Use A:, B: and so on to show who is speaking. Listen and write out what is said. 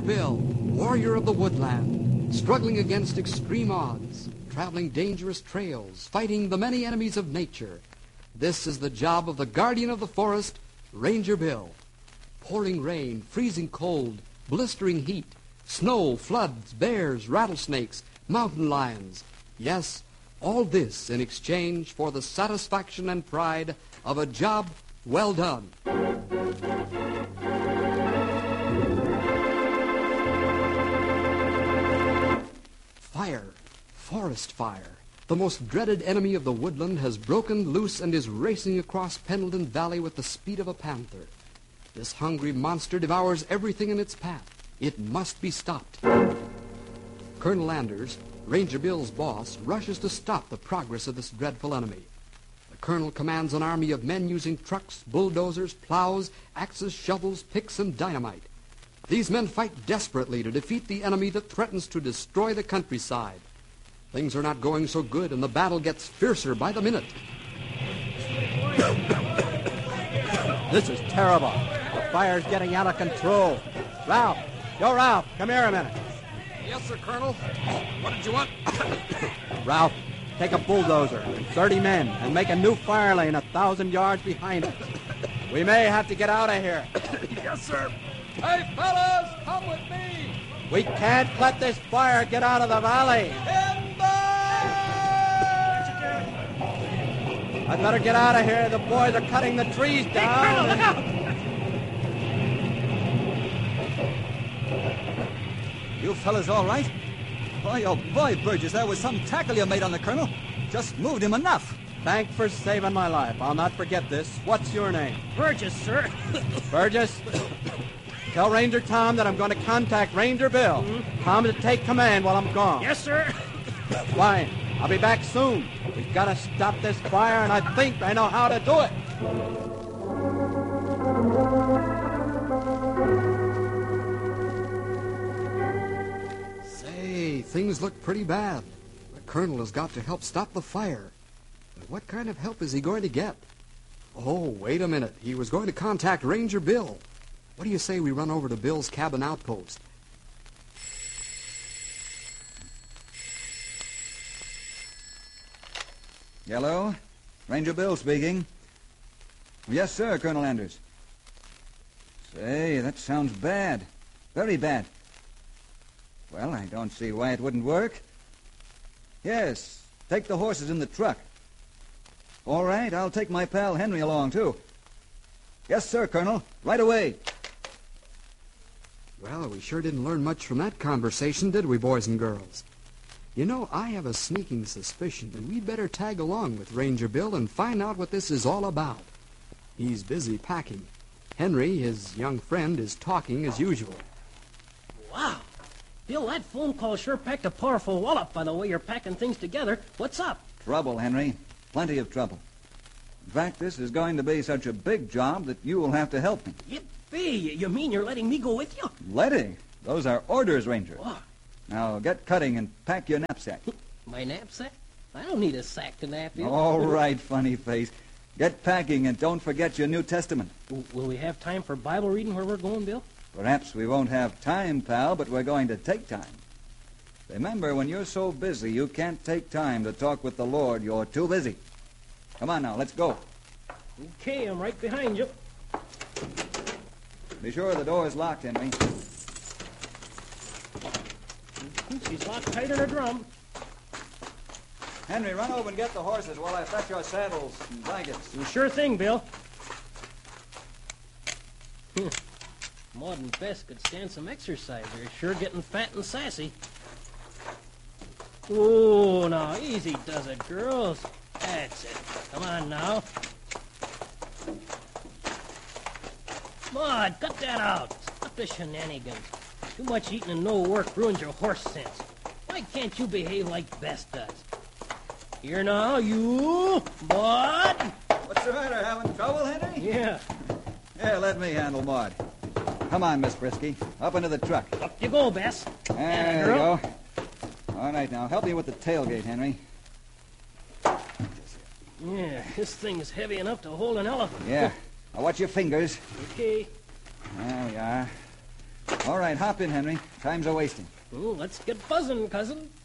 A: Bill, warrior of the woodland, struggling against extreme odds, traveling dangerous trails, fighting the many enemies of nature. This is the job of the guardian of the forest, Ranger Bill. Pouring rain, freezing cold, blistering heat, snow, floods, bears, rattlesnakes, mountain lions. Yes, all this in exchange for the satisfaction and pride of a job well done. Fire, forest fire, the most dreaded enemy of the woodland, has broken loose and is racing across Pendleton Valley with the speed of a panther. This hungry monster devours everything in its path. It must be stopped. Colonel Anders, Ranger Bill's boss, rushes to stop the progress of this dreadful enemy. The colonel commands an army of men using trucks, bulldozers, plows, axes, shovels, picks, and dynamite. These men fight desperately to defeat the enemy that threatens to destroy the countryside. Things are not going so good, and the battle gets fiercer by the minute.
B: This is terrible. The fire's getting out of control. Ralph! Yo, Ralph, come here a minute.
A: Yes, sir, Colonel. What did you want?
B: Ralph, take a bulldozer and 30 men and make a new fire lane 1,000 yards behind us. We may have to get out of here.
A: Yes, sir. Hey, fellas, come with me.
B: We can't let this fire get out of the valley. I'd better get out of here. The boys are cutting the trees down.
C: Hey, Colonel, look out!
D: You fellas all right? Boy, oh boy, Burgess, that was some tackle you made on the colonel. Just moved him enough.
B: Thanks for saving my life. I'll not forget this. What's your name?
C: Burgess, sir.
B: Burgess? Tell Ranger Tom that I'm going to contact Ranger Bill. Tom to take command while I'm gone.
C: Yes, sir.
B: Fine. I'll be back soon. We've got to stop this fire, and I think I know how to do it.
A: Say, things look pretty bad. The colonel has got to help stop the fire. But what kind of help is he going to get? Oh, wait a minute. He was going to contact Ranger Bill. What do you say we run over to Bill's cabin outpost?
D: Hello? Ranger Bill speaking. Yes, sir, Colonel Anders. Say, that sounds bad. Very bad. Well, I don't see why it wouldn't work. Yes, take the horses in the truck. All right, I'll take my pal Henry along, too. Yes, sir, Colonel. Right away.
A: Well, we sure didn't learn much from that conversation, did we, boys and girls? You know, I have a sneaking suspicion that we'd better tag along with Ranger Bill and find out what this is all about. He's busy packing. Henry, his young friend, is talking as usual.
C: Wow. Bill, that phone call sure packed a powerful wallop by the way you're packing things together. What's up?
D: Trouble, Henry. Plenty of trouble. In fact, this is going to be such a big job that you will have to help me.
C: Yippee! You mean you're letting me go with you?
D: Letting? Those are orders, Ranger.
C: What?
D: Now, get cutting and pack your knapsack.
C: My knapsack? I don't need a sack to nap in.
D: All right, funny face. Get packing and don't forget your New Testament.
C: Will we have time for Bible reading where we're going, Bill?
D: Perhaps we won't have time, pal, but we're going to take time. Remember, when you're so busy you can't take time to talk with the Lord, you're too busy. Come on now, let's go.
C: Okay, I'm right behind you.
D: Be sure the door's locked, Henry.
C: She's locked tight in her drum.
D: Henry, run over and get the horses while I fetch your saddles and blankets.
C: Sure thing, Bill. Maud and Bess could stand some exercise. They're sure getting fat and sassy. Oh, now, easy does it, girls. That's it. Come on now. Maud, cut that out. Stop the shenanigans. Too much eating and no work ruins your horse sense. Why can't you behave like Bess does? Here now, you, Maud.
D: What's the matter, having trouble, Henry?
C: Yeah.
D: Yeah, let me handle Maud. Come on, Miss Frisky. Up into the truck.
C: Up you go, Bess.
D: There you
C: girl.
D: go. All right, now, help me with the tailgate, Henry.
C: Yeah, this thing is heavy enough to hold an elephant.
D: Yeah. Now, watch your fingers.
C: Okay.
D: There we are. All right, hop in, Henry. Time's a-wasting.
C: Let's get buzzing, cousin.